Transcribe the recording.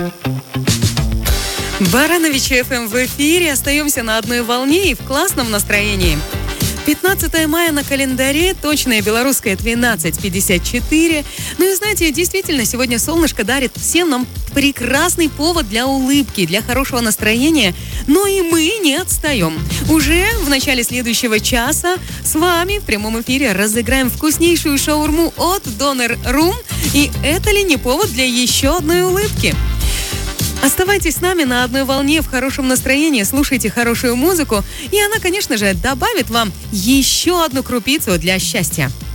Баранович ФМ в эфире. Остаемся на одной волне и в классном настроении. 15 мая на календаре, точное белорусское 12:54. Ну и знаете, действительно, сегодня солнышко дарит всем нам прекрасный повод для улыбки, для хорошего настроения. Но и мы не отстаем. Уже в начале следующего часа с вами в прямом эфире разыграем вкуснейшую шаурму от Донер-Рум. И это ли не повод для еще одной улыбки? Оставайтесь с нами на одной волне в хорошем настроении, слушайте хорошую музыку, и она, конечно же, добавит вам еще одну крупицу для счастья.